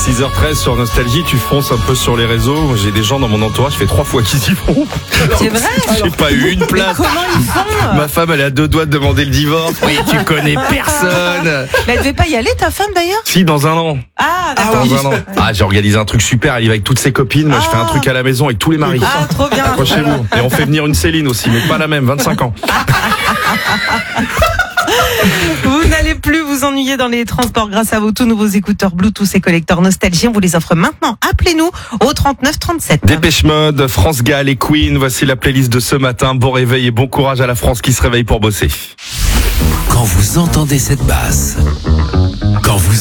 6h13 sur Nostalgie, tu fonces un peu sur les réseaux. J'ai des gens dans mon entourage, je fais 3 fois qu'ils y vont. C'est vrai? J'ai pas eu une place. Comment ils font? Ma femme, elle est à 2 doigts de demander le divorce. Oui, tu connais personne. Mais elle devait pas y aller, ta femme d'ailleurs? Si, dans un an. Ah, d'accord. Dans un an. Ah, j'ai organisé un truc super. Elle y va avec toutes ses copines. Moi, je fais un truc à la maison avec tous les maris. Ah, trop bien. Approchez-vous. Et on fait venir une Céline aussi, mais pas la même, 25 ans. Vous n'allez plus vous ennuyer dans les transports grâce à vos tout nouveaux écouteurs Bluetooth et collecteurs Nostalgie. On vous les offre maintenant. Appelez-nous au 39 37. Dépêche Mode, France Gall et Queen. Voici la playlist de ce matin. Bon réveil et bon courage à la France qui se réveille pour bosser. Quand vous entendez cette basse, quand vous